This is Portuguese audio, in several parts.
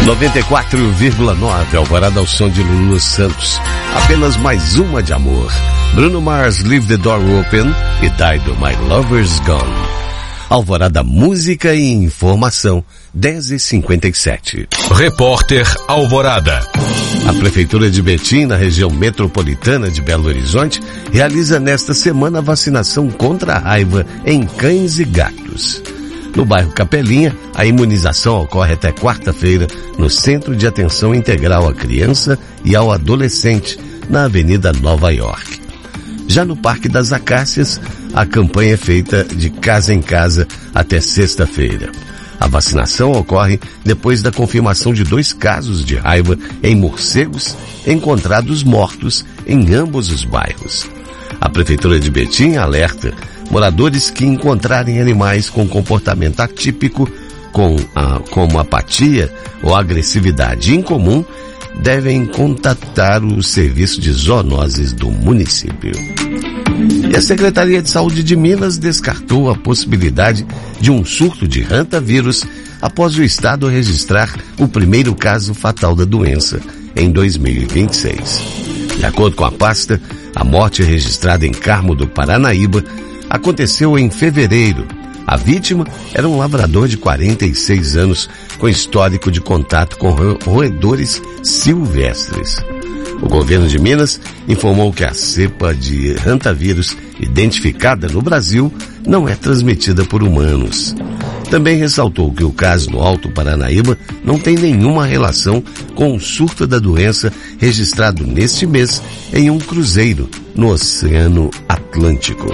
94,9, Alvorada ao som de Lulu Santos. Apenas mais uma de amor. Bruno Mars, Leave the Door Open e Dido, My Lover's Gone. Alvorada, música e informação, 10h57. Repórter Alvorada. A Prefeitura de Betim, na região metropolitana de Belo Horizonte, realiza nesta semana a vacinação contra a raiva em cães e gatos. No bairro Capelinha, a imunização ocorre até quarta-feira no Centro de Atenção Integral à Criança e ao Adolescente, na Avenida Nova York. Já no Parque das Acácias, a campanha é feita de casa em casa até sexta-feira. A vacinação ocorre depois da confirmação de 2 casos de raiva em morcegos encontrados mortos em ambos os bairros. A Prefeitura de Betim alerta moradores que encontrarem animais com comportamento atípico, como apatia ou agressividade incomum, devem contatar o Serviço de Zoonoses do município. E a Secretaria de Saúde de Minas descartou a possibilidade de um surto de hantavírus após o estado registrar o primeiro caso fatal da doença em 2026. De acordo com a pasta, a morte registrada em Carmo do Paranaíba aconteceu em fevereiro. A vítima era um lavrador de 46 anos com histórico de contato com roedores silvestres. O governo de Minas informou que a cepa de hantavírus identificada no Brasil não é transmitida por humanos. Também ressaltou que o caso no Alto Paranaíba não tem nenhuma relação com o surto da doença registrado neste mês em um cruzeiro no Oceano Atlântico.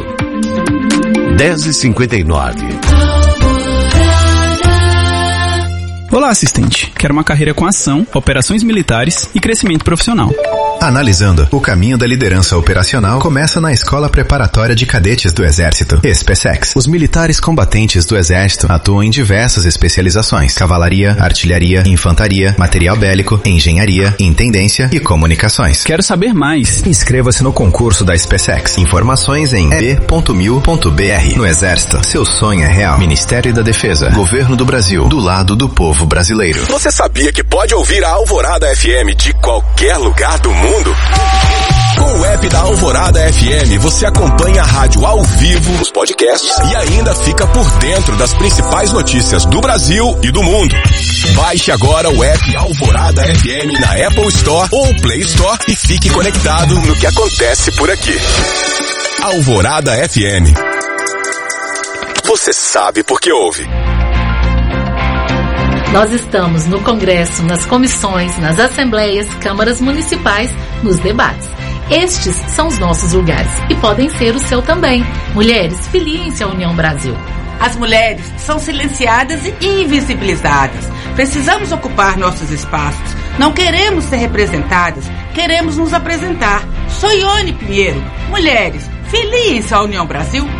10h59. Olá, assistente. Quero uma carreira com ação, operações militares e crescimento profissional. Analisando, o caminho da liderança operacional começa na Escola Preparatória de Cadetes do Exército, SPSEX. Os militares combatentes do Exército atuam em diversas especializações: cavalaria, artilharia, infantaria, material bélico, engenharia, intendência e comunicações. Quero saber mais. Inscreva-se no concurso da SPSEX. Informações em eb.mil.br. No Exército, seu sonho é real. Ministério da Defesa, Governo do Brasil, do lado do povo brasileiro. Você sabia que pode ouvir a Alvorada FM de qualquer lugar do mundo? Com o app da Alvorada FM, você acompanha a rádio ao vivo, os podcasts e ainda fica por dentro das principais notícias do Brasil e do mundo. Baixe agora o app Alvorada FM na Apple Store ou Play Store e fique conectado no que acontece por aqui. Alvorada FM. Você sabe por que ouve. Nós estamos no Congresso, nas comissões, nas assembleias, câmaras municipais, nos debates. Estes são os nossos lugares e podem ser o seu também. Mulheres, filiem-se à União Brasil. As mulheres são silenciadas e invisibilizadas. Precisamos ocupar nossos espaços. Não queremos ser representadas, queremos nos apresentar. Sou Ione Pinheiro. Mulheres, filiem-se à União Brasil.